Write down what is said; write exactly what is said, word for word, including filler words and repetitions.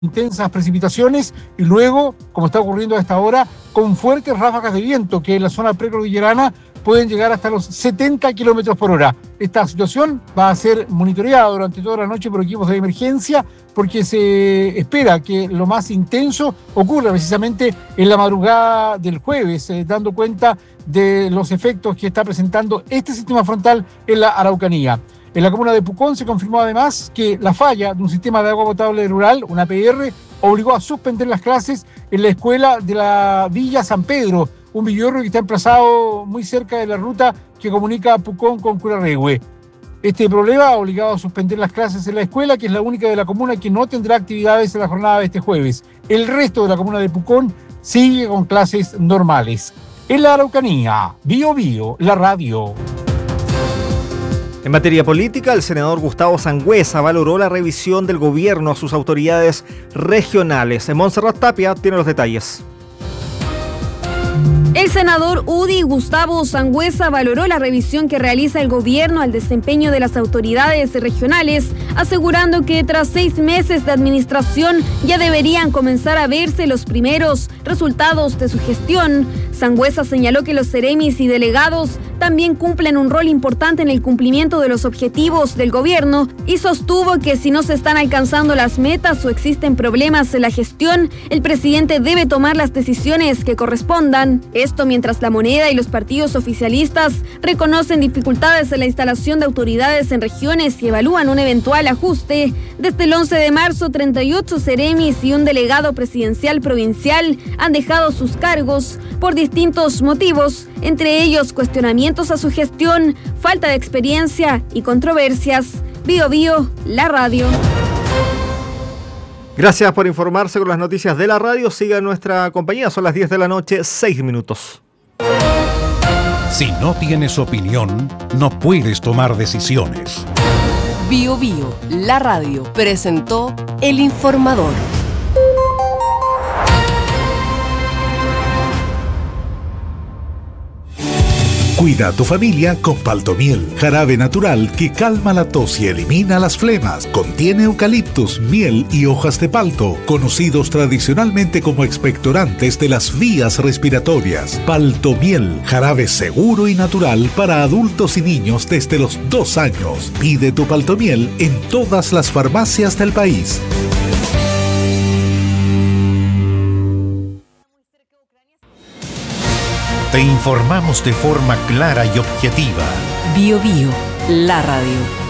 intensas precipitaciones y luego, como está ocurriendo a esta hora, con fuertes ráfagas de viento que en la zona precordillerana pueden llegar hasta los setenta kilómetros por hora. Esta situación va a ser monitoreada durante toda la noche por equipos de emergencia porque se espera que lo más intenso ocurra precisamente en la madrugada del jueves, eh, dando cuenta de los efectos que está presentando este sistema frontal en la Araucanía. En la comuna de Pucón se confirmó además que la falla de un sistema de agua potable rural, una P R, obligó a suspender las clases en la escuela de la Villa San Pedro, un villorrio que está emplazado muy cerca de la ruta que comunica Pucón con Curarrehue. Este problema ha obligado a suspender las clases en la escuela, que es la única de la comuna que no tendrá actividades en la jornada de este jueves. El resto de la comuna de Pucón sigue con clases normales. En la Araucanía, Bío Bío, la radio. En materia política, el senador Gustavo Sangüesa valoró la revisión del gobierno a sus autoridades regionales. Montserrat Tapia tiene los detalles. El senador U D I Gustavo Sangüesa valoró la revisión que realiza el gobierno al desempeño de las autoridades regionales, asegurando que tras seis meses de administración ya deberían comenzar a verse los primeros resultados de su gestión. Sangüesa señaló que los seremis y delegados también cumplen un rol importante en el cumplimiento de los objetivos del gobierno y sostuvo que si no se están alcanzando las metas o existen problemas en la gestión, el presidente debe tomar las decisiones que correspondan. Esto mientras la moneda y los partidos oficialistas reconocen dificultades en la instalación de autoridades en regiones y evalúan un eventual ajuste. Desde el once de marzo, treinta y ocho seremis y un delegado presidencial provincial han dejado sus cargos por distintos motivos, entre ellos cuestionamientos a su gestión, falta de experiencia y controversias. Bío Bío, la radio. Gracias por informarse con las noticias de la radio. Siga nuestra compañía, son las diez de la noche, seis minutos. Si no tienes opinión, no puedes tomar decisiones. Bío Bío, la radio, presentó El Informador. Cuida a tu familia con Paltomiel, jarabe natural que calma la tos y elimina las flemas. Contiene eucaliptus, miel y hojas de palto, conocidos tradicionalmente como expectorantes de las vías respiratorias. Paltomiel, jarabe seguro y natural para adultos y niños desde los dos años. Pide tu Paltomiel en todas las farmacias del país. Te informamos de forma clara y objetiva. Bío Bío, la radio.